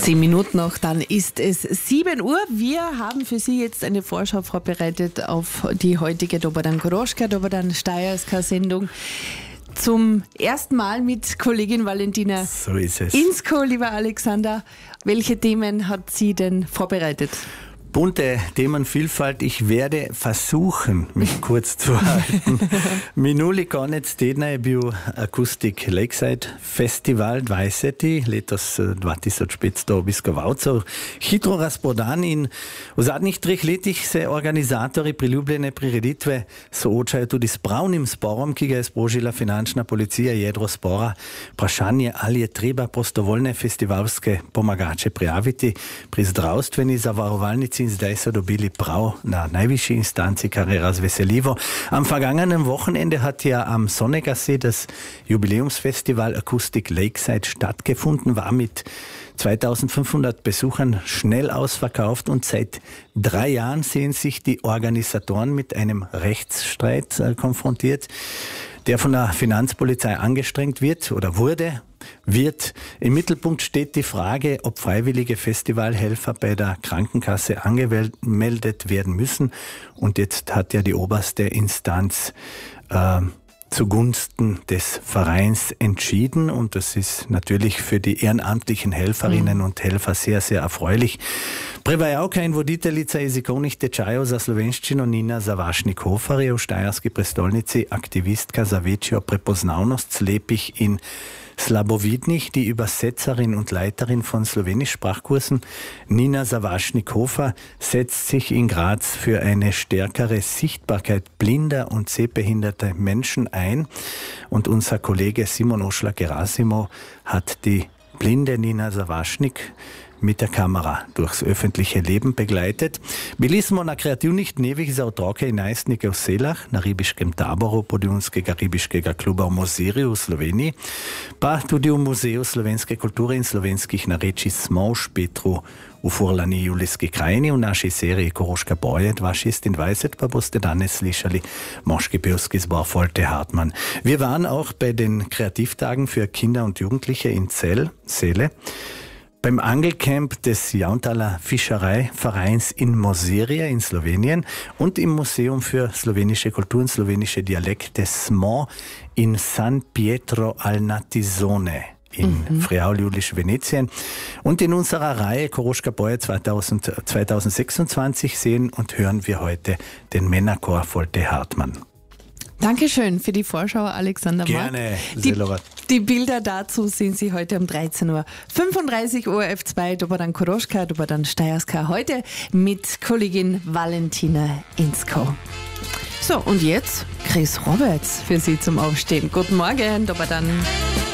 10 Minuten noch, dann ist es 7 Uhr. Wir haben für Sie jetzt eine Vorschau vorbereitet auf die heutige Dobodan Koroschka, Dobodan Steierska Sendung. Zum ersten Mal mit Kollegin Valentina So ist es. Insko, lieber Alexander. Welche Themen hat sie denn vorbereitet? Bunte Themenvielfalt. Ich werde versuchen, mich kurz zu halten. Minuli konec tedna je bil Acoustic Lakeside Festival 20. Letos 2500 obiskovalcev. Hitro razprodan in v zadnjih 3 letih se organizatorji priljubljene prireditve soočajo tudi s pravnim sporom, ki ga je sprožila finančna policija. Jedro spora vprašanje, ali je treba prostovoljne festivalske pomagače prijaviti pri zdravstveni zavarovalnici. Zdaj so dobili prav na najvišji instanci, kar je razveseljivo. Am vergangenen Wochenende hat ja am Sonnegasee das Jubiläumsfestival Acoustic Lakeside stattgefunden, war mit 2500 Besuchern schnell ausverkauft und seit 3 Jahren sehen sich die Organisatoren mit einem Rechtsstreit konfrontiert, der von der Finanzpolizei angestrengt wird oder wurde. Im Mittelpunkt steht die Frage, ob freiwillige Festivalhelfer bei der Krankenkasse angemeldet werden müssen. Und jetzt hat ja die oberste Instanz zugunsten des Vereins entschieden. Und das ist natürlich für die ehrenamtlichen Helferinnen und Helfer sehr, sehr erfreulich. Prevajavka in voditeljica jezikovnih tečajev za slovenščino Nina Zavašnik-Hofer je v Štajerski prestolnici aktivistka za večjo prepoznavnost slepih in slabovidnih, die Übersetzerin und Leiterin von Slowenisch-Sprachkursen Nina Zavašnik-Hofer setzt sich in Graz für eine stärkere Sichtbarkeit blinder und sehbehinderter Menschen ein. Und unser Kollege Simon Oschler-Gerasimo hat die blinde Nina Zavašnik mit der Kamera durchs öffentliche Leben begleitet. Bili smo na kreativnih dnevih za otroke in najstnike v Selah, na ribiškem taboru Podjunskega ribiškega kluba v Mozirju v Sloveniji, pa tudi v Muzeju slovenske kulture in slovenskih narečij smo v Špetru v Furlani Julijski krajini. V naši seriji Koroška boje 2026 pa boste danes slišali moški pevski zbor Volte Hartmann. Wir waren auch bei den Kreativtagen für Kinder und Jugendliche in Sele, beim Angelcamp des Jauntaler Fischereivereins in Mozirje in Slowenien und im Museum für slowenische Kultur und slowenische Dialekte SMO in San Pietro al Natisone in Friaul-Julisch Venetien. Und in unserer Reihe Koroschka boje 2026 sehen und hören wir heute den Männerchor Volte Hartmann. Dankeschön für die Vorschau, Alexander Mark. Gerne, die Bilder dazu sehen Sie heute um 13:35 Uhr ORF2 Dobodan Koroschka, Dobodan Steierska. Heute mit Kollegin Valentina Insko. So, und jetzt Chris Roberts für Sie zum Aufstehen. Guten Morgen, Dobodan.